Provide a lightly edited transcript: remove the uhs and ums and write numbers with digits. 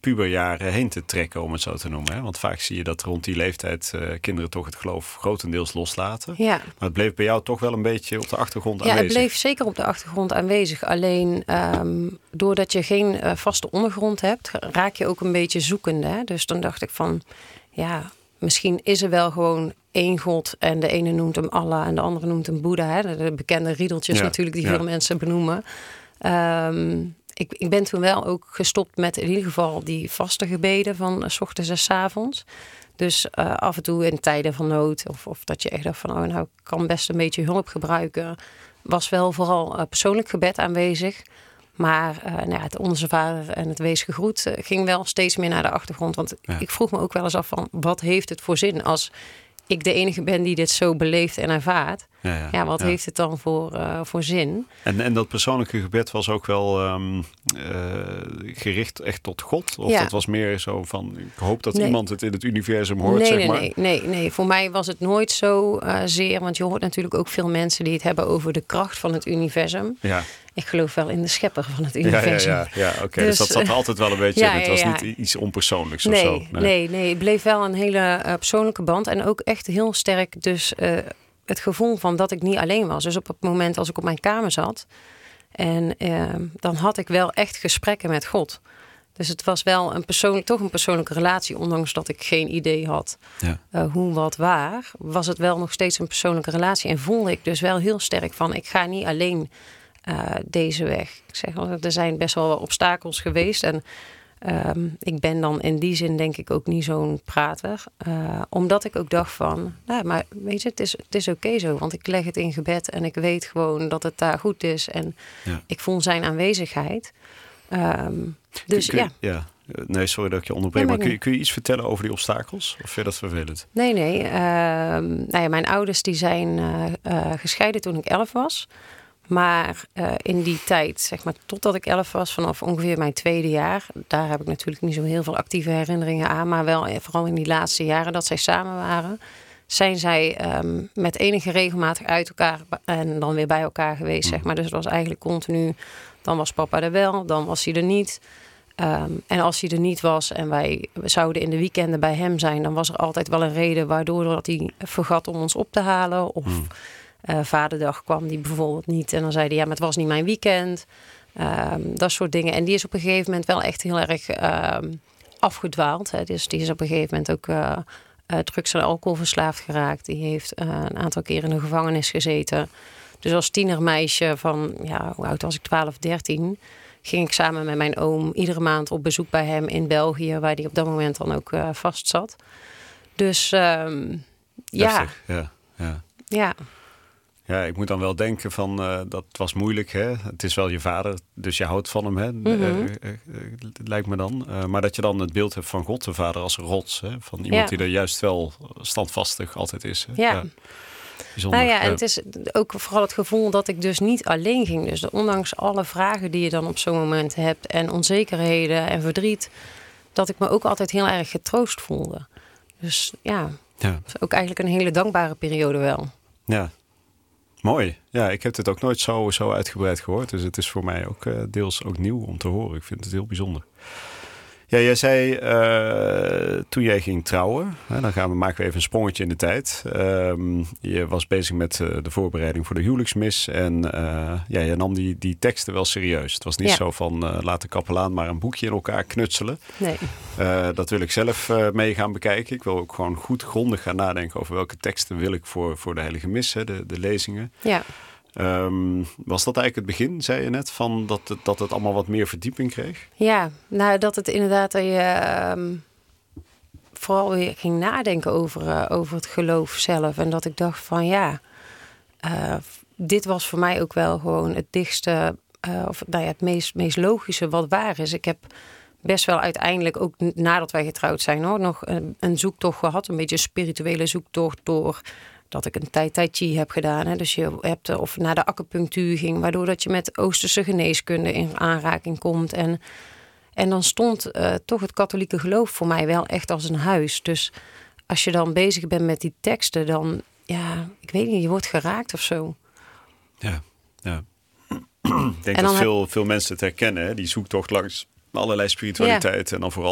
puberjaren heen te trekken, om het zo te noemen. Hè? Want vaak zie je dat rond die leeftijd kinderen toch het geloof grotendeels loslaten. Ja. Maar het bleef bij jou toch wel een beetje op de achtergrond aanwezig. Ja, het bleef zeker op de achtergrond aanwezig. Alleen doordat je geen vaste ondergrond hebt, raak je ook een beetje zoekende. Hè? Dus dan dacht ik van, ja, misschien is er wel gewoon één God en de ene noemt hem Allah en de andere noemt hem Boeddha. Hè? De bekende riedeltjes natuurlijk die veel mensen benoemen. Ik ben toen wel ook gestopt met in ieder geval die vaste gebeden van 's ochtends en 's avonds. Dus af en toe in tijden van nood of dat je echt dacht van, nou, ik kan best een beetje hulp gebruiken, was wel vooral persoonlijk gebed aanwezig. Maar het Onze Vader en het Wees gegroet ging wel steeds meer naar de achtergrond. Want ik vroeg me ook wel eens af van, wat heeft het voor zin als ik de enige ben die dit zo beleeft en ervaart? Wat heeft het dan voor zin? En dat persoonlijke gebed was ook wel gericht echt tot God? Of dat was meer zo van, ik hoop dat iemand het in het universum hoort, zeg maar? Nee. Voor mij was het nooit zo zeer. Want je hoort natuurlijk ook veel mensen die het hebben over de kracht van het universum. Ja. Ik geloof wel in de schepper van het universum. Ja, oké. Dus dat zat altijd wel een beetje in. Het was niet iets onpersoonlijks of zo. Nee. Het bleef wel een hele persoonlijke band. En ook echt heel sterk dus het gevoel van dat ik niet alleen was. Dus op het moment als ik op mijn kamer zat en dan had ik wel echt gesprekken met God. Dus het was wel toch een persoonlijke relatie, ondanks dat ik geen idee had hoe, wat, waar. Was het wel nog steeds een persoonlijke relatie en voelde ik dus wel heel sterk van, ik ga niet alleen deze weg. Ik zeg wel, er zijn best wel wat obstakels geweest en ik ben dan in die zin denk ik ook niet zo'n prater. Omdat ik ook dacht van, maar weet je, het is oké zo. Want ik leg het in gebed en ik weet gewoon dat het daar goed is. En ik voel zijn aanwezigheid. Nee, sorry dat ik je onderbreek. Maar kun je iets vertellen over die obstakels? Of vind je dat vervelend? Nee. Mijn ouders die zijn gescheiden toen ik 11 was. Maar in die tijd, zeg maar totdat ik 11 was, vanaf ongeveer mijn 2e jaar, daar heb ik natuurlijk niet zo heel veel actieve herinneringen aan, maar wel vooral in die laatste jaren dat zij samen waren, zijn zij met enige regelmatig uit elkaar en dan weer bij elkaar geweest, zeg maar. Dus het was eigenlijk continu, dan was papa er wel, dan was hij er niet. En als hij er niet was en wij zouden in de weekenden bij hem zijn, dan was er altijd wel een reden waardoor dat hij vergat om ons op te halen of Vaderdag kwam die bijvoorbeeld niet. En dan zei hij, maar het was niet mijn weekend. Dat soort dingen. En die is op een gegeven moment wel echt heel erg afgedwaald. Hè. Dus die is op een gegeven moment ook drugs- en alcoholverslaafd geraakt. Die heeft een aantal keer in de gevangenis gezeten. Dus als tienermeisje van, hoe oud was ik? 12, 13... ging ik samen met mijn oom iedere maand op bezoek bij hem in België, waar hij op dat moment dan ook vast zat. Dus Heftig, ja. Ja, ik moet dan wel denken van, dat was moeilijk, hè? Het is wel je vader, dus je houdt van hem, hè? Lijkt me dan. Maar dat je dan het beeld hebt van God, de vader, als rots, hè? Van iemand die er juist wel standvastig altijd is. Hè? Ja. Bijzonder. En het is ook vooral het gevoel dat ik dus niet alleen ging. Dus ondanks alle vragen die je dan op zo'n moment hebt en onzekerheden en verdriet, dat ik me ook altijd heel erg getroost voelde. Dus het is ook eigenlijk een hele dankbare periode wel. Ja. Mooi. Ja, ik heb dit ook nooit zo uitgebreid gehoord. Dus het is voor mij ook deels ook nieuw om te horen. Ik vind het heel bijzonder. Ja, jij zei toen jij ging trouwen, dan maken we even een sprongetje in de tijd. Je was bezig met de voorbereiding voor de huwelijksmis. En je nam die teksten wel serieus. Het was niet zo van laat de kapelaan maar een boekje in elkaar knutselen. Nee. Dat wil ik zelf mee gaan bekijken. Ik wil ook gewoon goed grondig gaan nadenken over welke teksten wil ik voor de heilige mis, de lezingen. Ja. Was dat eigenlijk het begin, zei je net, van dat het allemaal wat meer verdieping kreeg? Ja, nou dat het inderdaad dat je vooral weer ging nadenken over het geloof zelf. En dat ik dacht van dit was voor mij ook wel gewoon het dichtste, het meest logische wat waar is. Ik heb best wel uiteindelijk, ook nadat wij getrouwd zijn, nog een zoektocht gehad. Een beetje een spirituele zoektocht door dat ik een tijd Tai Chi heb gedaan. Hè. Dus je hebt of naar de acupunctuur ging, waardoor dat je met Oosterse geneeskunde in aanraking komt. En dan stond toch het katholieke geloof voor mij wel echt als een huis. Dus als je dan bezig bent met die teksten, dan, ik weet niet, je wordt geraakt of zo. Ja. Ik denk dat veel mensen het herkennen, hè? Die zoektocht langs allerlei spiritualiteit. En dan vooral